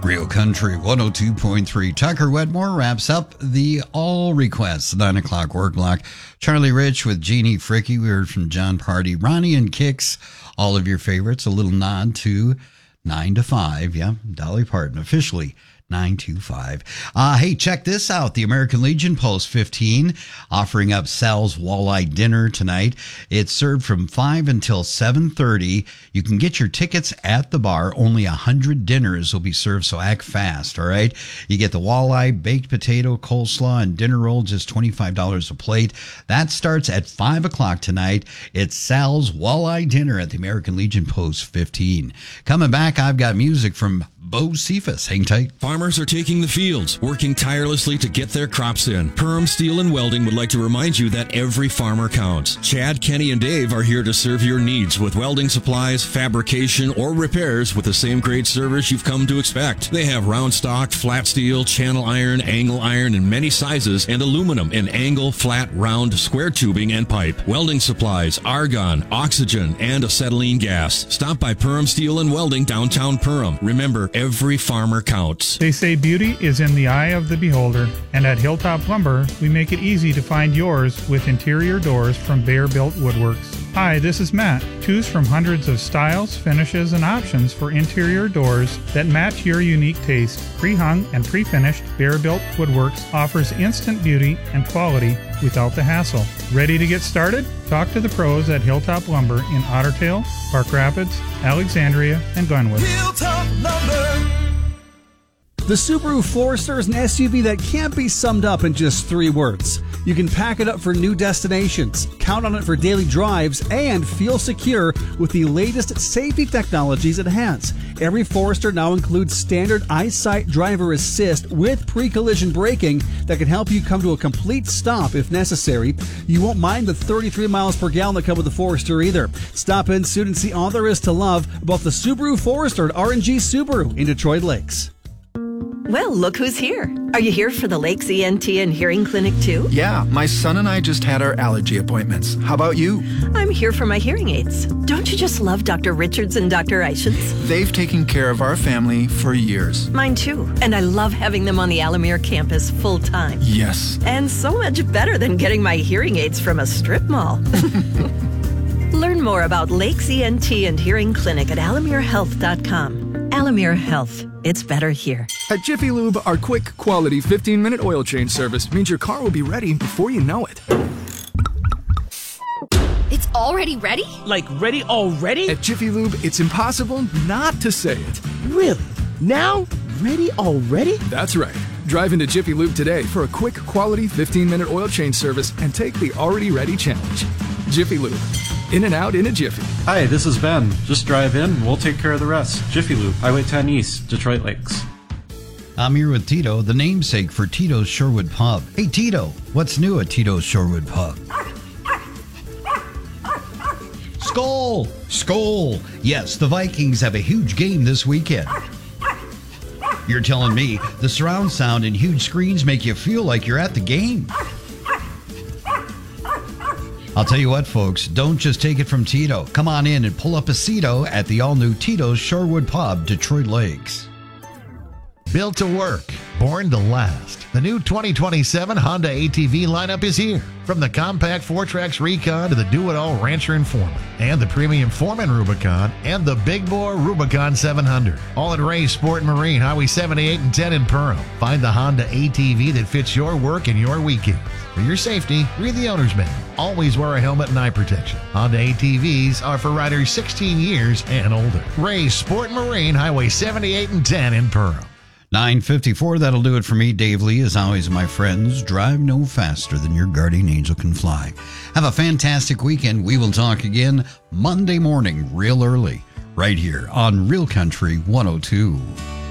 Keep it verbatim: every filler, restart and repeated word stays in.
Real Country one oh two point three. Tucker Wedmore wraps up the all requests, nine o'clock work block. Charlie Rich with Jeannie Fricky. We heard from John Party, Ronnie and Kicks, all of your favorites. A little nod to nine to five. Yeah, Dolly Parton officially nine two five. Uh, hey, check this out. The American Legion Post fifteen offering up Sal's Walleye Dinner tonight. It's served from five until seven thirty. You can get your tickets at the bar. Only one hundred dinners will be served, so act fast, all right? You get the walleye, baked potato, coleslaw, and dinner roll, just twenty-five dollars a plate. That starts at five o'clock tonight. It's Sal's Walleye Dinner at the American Legion Post fifteen. Coming back, I've got music from Bo Cephas. Hang tight. Farmers are taking the fields, working tirelessly to get their crops in. Perham Steel and Welding would like to remind you that every farmer counts. Chad, Kenny, and Dave are here to serve your needs with welding supplies, fabrication, or repairs with the same great service you've come to expect. They have round stock, flat steel, channel iron, angle iron in many sizes, and aluminum in angle, flat, round, square tubing, and pipe. Welding supplies, argon, oxygen, and acetylene gas. Stop by Perham Steel and Welding, downtown Perham. Remember, every farmer counts. They say beauty is in the eye of the beholder, and at Hilltop Lumber, we make it easy to find yours with interior doors from Bear Built Woodworks. Hi, this is Matt. Choose from hundreds of styles, finishes, and options for interior doors that match your unique taste. Pre-hung and pre-finished, Bear Built Woodworks offers instant beauty and quality without the hassle. Ready to get started? Talk to the pros at Hilltop Lumber in Otter Tail, Park Rapids, Alexandria, and Glenwood. Hilltop Lumber. The Subaru Forester is an S U V that can't be summed up in just three words. You can pack it up for new destinations, count on it for daily drives, and feel secure with the latest safety technologies it has. Every Forester now includes standard EyeSight driver assist with pre-collision braking that can help you come to a complete stop if necessary. You won't mind the thirty-three miles per gallon that come with the Forester either. Stop in soon and see all there is to love about the Subaru Forester at R and G Subaru in Detroit Lakes. Well, look who's here. Are you here for the Lakes E N T and Hearing Clinic too? Yeah, my son and I just had our allergy appointments. How about you? I'm here for my hearing aids. Don't you just love Doctor Richards and Doctor Eichens? They've taken care of our family for years. Mine too. And I love having them on the Alamere campus full time. Yes. And so much better than getting my hearing aids from a strip mall. Learn more about Lakes E N T and Hearing Clinic at alamere health dot com. Alamere Health. It's better here. At Jiffy Lube, our quick, quality fifteen-minute oil change service means your car will be ready before you know it. It's already ready? Like ready already? At Jiffy Lube, it's impossible not to say it. Really? Now? Ready already? That's right. Drive into Jiffy Lube today for a quick, quality fifteen-minute oil change service and take the already ready challenge. Jiffy Lube. In and out in a jiffy. Hi, this is Ben. Just drive in and we'll take care of the rest. Jiffy Lube, Highway ten East, Detroit Lakes. I'm here with Tito, the namesake for Tito's Shorewood Pub. Hey, Tito, what's new at Tito's Shorewood Pub? Skol! Skol! Yes, the Vikings have a huge game this weekend. You're telling me the surround sound and huge screens make you feel like you're at the game. I'll tell you what, folks, don't just take it from Tito. Come on in and pull up a Cito at the all-new Tito's Shorewood Pub, Detroit Lakes. Built to work, born to last. The new twenty twenty-seven Honda A T V lineup is here. From the compact four Trax Recon to the do-it-all Rancher and Foreman, and the premium Foreman Rubicon, and the big bore Rubicon seven hundred. All at Ray's Sport and Marine, Highway seventy-eight and ten in Perham. Find the Honda A T V that fits your work and your weekend. For your safety, read the owner's manual. Always wear a helmet and eye protection. Honda A T Vs are for riders sixteen years and older. Ray's Sport and Marine, Highway seventy-eight and ten in Perham. nine fifty-four, that'll do it for me. Dave Lee, as always, my friends. Drive no faster than your guardian angel can fly. Have a fantastic weekend. We will talk again Monday morning, real early, right here on Real Country one oh two.